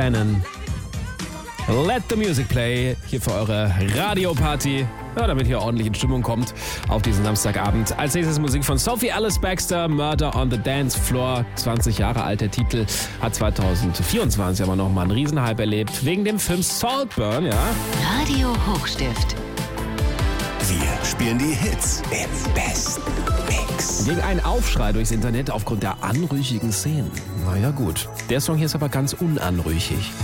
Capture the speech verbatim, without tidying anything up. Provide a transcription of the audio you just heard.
Einen Let the Music Play hier für eure Radioparty. Ja, damit ihr ordentlich in Stimmung kommt auf diesen Samstagabend. Als nächstes Musik von Sophie Alice Baxter, Murder on the Dance Floor. zwanzig Jahre alt, der Titel, hat zwanzig vierundzwanzig aber nochmal einen Riesenhype erlebt. Wegen dem Film Saltburn, ja. Radio Hochstift. Wir spielen die Hits im besten Mix. Gegen einen Aufschrei durchs Internet aufgrund der anrüchigen Szenen. Naja gut, der Song hier ist aber ganz unanrüchig.